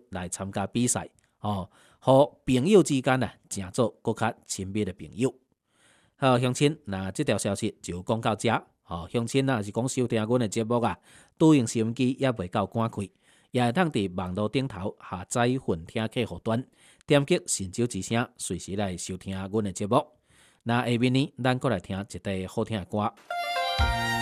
来参加比赛哦，互朋友之间啊，成做更较亲密的朋友。好，乡亲，那这条消息就讲到这。乡亲若是讲收听阮的节目啊，拄用收音机也袂够赶开，也会当伫网络顶头下载混听客户端，点击神州之声，随时来收听阮的节目。那下面呢，咱过来听一首好听的歌。